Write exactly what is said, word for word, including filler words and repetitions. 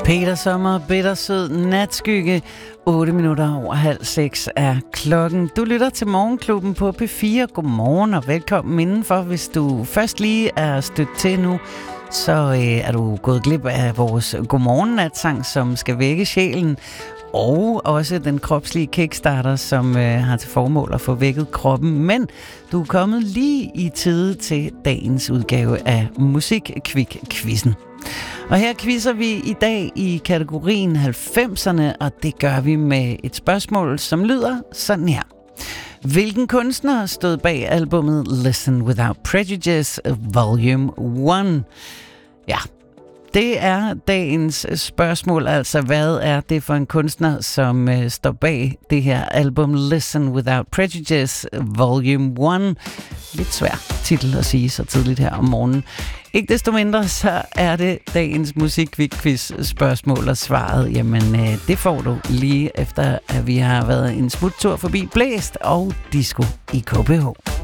Peter Sommer, bittersød natskygge. otte minutter over halv seks er klokken. Du lytter til Morgenklubben på P fire. Godmorgen og velkommen indenfor. Hvis du først lige er stødt til nu, så øh, er du gået glip af vores godmorgen-natsang, som skal vække sjælen. Og også den kropslige kickstarter, som øh, har til formål at få vækket kroppen. Men du er kommet lige i tide til dagens udgave af Musikkvik-quizzen. Og her quizzer vi i dag i kategorien halvfemserne, og det gør vi med et spørgsmål, som lyder sådan her. Hvilken kunstner stod bag albumet Listen Without Prejudice Volume et? Ja, det er dagens spørgsmål, altså hvad er det for en kunstner, som øh, står bag det her album Listen Without Prejudice Volume et? Lidt svær titel at sige så tidligt her om morgenen. Ikke desto mindre, så er det dagens Musikkvik-quiz spørgsmål, og svaret, jamen øh, det får du lige efter, at vi har været en smuttur forbi Blæst og Disco i K B H.